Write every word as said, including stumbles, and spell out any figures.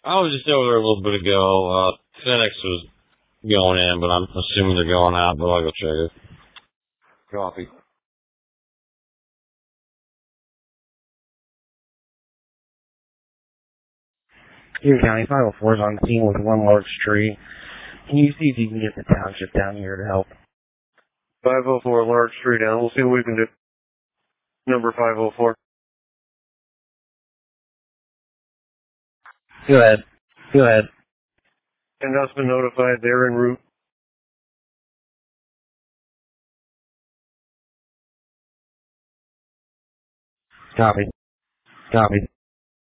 I was just over there a little bit ago. Uh, FedEx was going in, but I'm assuming they're going out, but I'll go check it. Coffee. Erie County five oh four is on scene with one large tree. Can you see if you can get the township down here to help? five oh four, large tree down. We'll see what we can do. Number five oh four. Go ahead. Go ahead. And that's been notified. They're en route. Copy. Copy.